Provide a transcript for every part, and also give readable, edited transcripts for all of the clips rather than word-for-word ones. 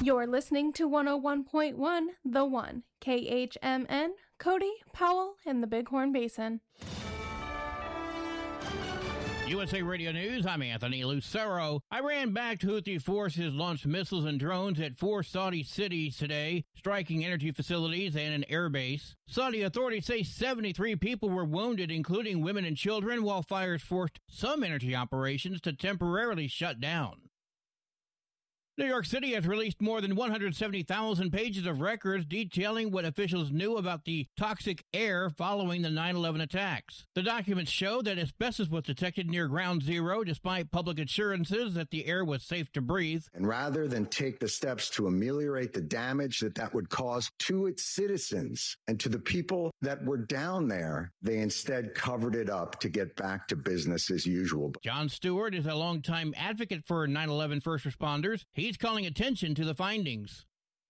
You're listening to 101.1 The One, KHMN, Cody, Powell, and the Bighorn Basin. USA Radio News, I'm Anthony Lucero. Iran-backed Houthi forces launched missiles and drones at 4 Saudi cities today, striking energy facilities and an airbase. Saudi authorities say 73 people were wounded, including women and children, while fires forced some energy operations to temporarily shut down. New York City has released more than 170,000 pages of records detailing what officials knew about the toxic air following the 9/11 attacks. The documents show that asbestos was detected near Ground Zero despite public assurances that the air was safe to breathe. And rather than take the steps to ameliorate the damage that would cause to its citizens and to the people that were down there, they instead covered it up to get back to business as usual. Jon Stewart is a longtime advocate for 9/11 first responders. He's calling attention to the findings.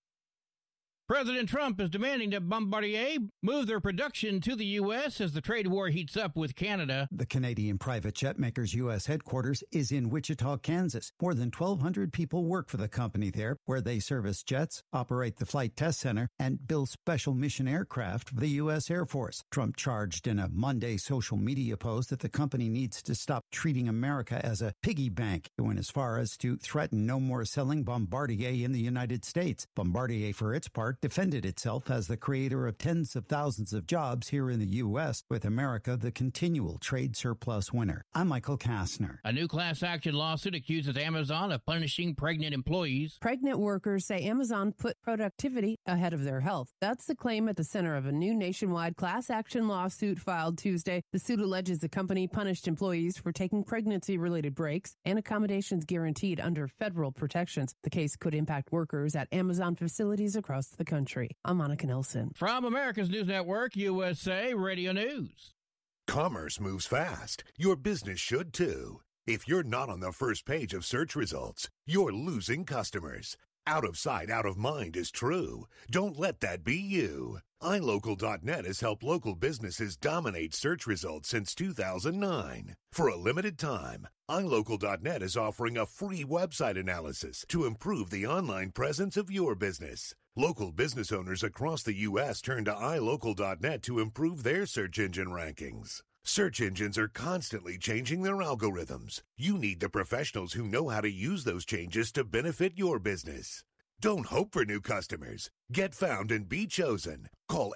President Trump is demanding that Bombardier move their production to the U.S. as the trade war heats up with Canada. The Canadian private jet maker's U.S. headquarters is in Wichita, Kansas. More than 1,200 people work for the company there, where they service jets, operate the flight test center, and build special mission aircraft for the U.S. Air Force. Trump charged in a Monday social media post that the company needs to stop treating America as a piggy bank. He went as far as to threaten no more selling Bombardier in the United States. Bombardier, for its part, defended itself as the creator of tens of thousands of jobs here in the U.S., with America the continual trade surplus winner. I'm Michael Kastner. A new class action lawsuit accuses Amazon of punishing pregnant employees. Pregnant workers say Amazon put productivity ahead of their health. That's the claim at the center of a new nationwide class action lawsuit filed Tuesday. The suit alleges the company punished employees for taking pregnancy-related breaks and accommodations guaranteed under federal protections. The case could impact workers at Amazon facilities across the country. I'm Monica Nelson. From America's News Network, USA Radio News. Commerce moves fast. Your business should too. If you're not on the first page of search results, you're losing customers. Out of sight, out of mind is true. Don't let that be you. iLocal.net has helped local businesses dominate search results since 2009. For a limited time, iLocal.net is offering a free website analysis to improve the online presence of your business. Local business owners across the U.S. turn to iLocal.net to improve their search engine rankings. Search engines are constantly changing their algorithms. You need the professionals who know how to use those changes to benefit your business. Don't hope for new customers. Get found and be chosen. Call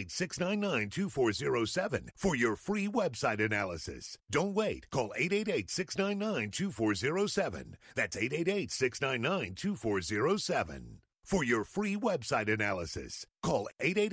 888-699-2407 for your free website analysis. Don't wait. Call 888-699-2407. That's 888-699-2407. For your free website analysis, call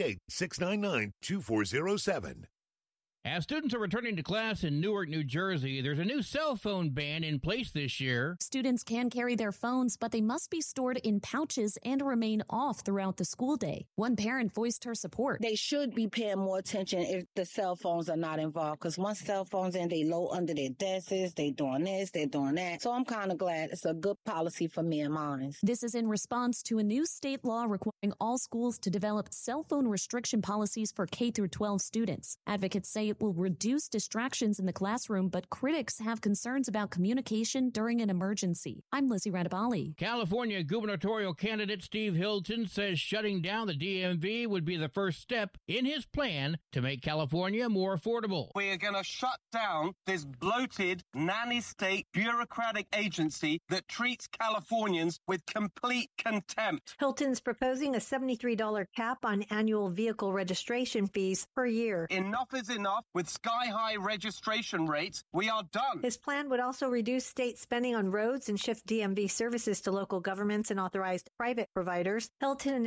888-699-2407. As students are returning to class in Newark, New Jersey, there's a new cell phone ban in place this year. Students can carry their phones, but they must be stored in pouches and remain off throughout the school day. One parent voiced her support. They should be paying more attention if the cell phones are not involved, because once cell phones in, they low under their desks, they doing this, they doing that. So I'm kind of glad it's a good policy for me and mine. This is in response to a new state law requiring all schools to develop cell phone restriction policies for K-12 students. Advocates say it will reduce distractions in the classroom, but critics have concerns about communication during an emergency. I'm Lizzie Radabali. California gubernatorial candidate Steve Hilton says shutting down the DMV would be the first step in his plan to make California more affordable. We are going to shut down this bloated, nanny state bureaucratic agency that treats Californians with complete contempt. Hilton's proposing a $73 cap on annual vehicle registration fees per year. Enough is enough. With sky-high registration rates, we are done. His plan would also reduce state spending on roads and shift DMV services to local governments and authorized private providers. Hilton